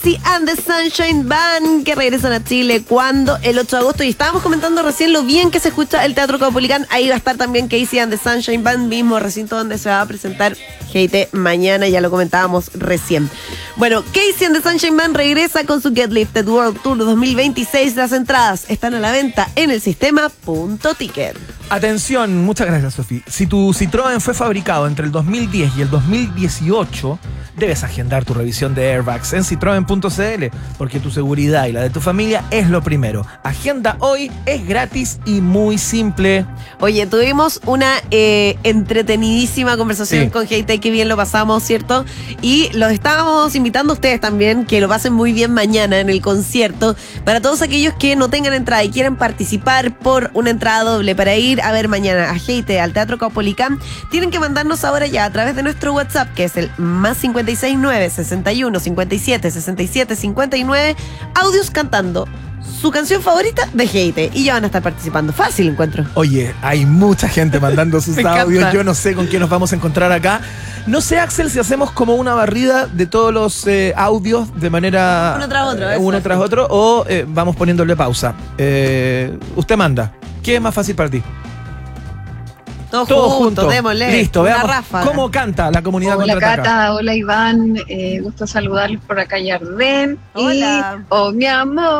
And the Sunshine Band, que regresan a Chile cuando el 8 de agosto. Y estábamos comentando recién lo bien que se escucha el Teatro Caupolicán. Ahí va a estar también Casey and the Sunshine Band, mismo recinto donde se va a presentar Hate mañana, ya lo comentábamos recién. Bueno, Casey and the Sunshine Band regresa con su Get Lifted World Tour 2026. Las entradas están a la venta en el sistema.ticket. Atención, muchas gracias, Sofi. Si tu Citroën fue fabricado entre el 2010 y el 2018, debes agendar tu revisión de airbags en Citroën.cl, porque tu seguridad y la de tu familia es lo primero. Agenda hoy, es gratis y muy simple. Oye, tuvimos una entretenidísima conversación con Hate, que bien lo pasamos, ¿cierto? Y los estábamos invitando a ustedes también, que lo pasen muy bien mañana en el concierto. Para todos aquellos que no tengan entrada y quieren participar por una entrada doble para ir a ver mañana a Hate al Teatro Caupolicán, tienen que mandarnos ahora ya a través de nuestro WhatsApp, que es el +569 61 57 67 59, audios cantando su canción favorita de Hate y ya van a estar participando. Fácil, encuentro. Oye, hay mucha gente mandando sus audios. Yo no sé con quién nos vamos a encontrar acá. No sé, Axel, si hacemos como una barrida de todos los audios de manera... Uno tras otro, o vamos poniéndole pausa. Usted manda. ¿Qué es más fácil para ti? Todos juntos, démosle. Listo, veamos ráfaga. cómo canta la comunidad contraataca. Hola Cata, hola Iván, gusto saludarlos por acá Yardén. Hola. Y, oh mi amor.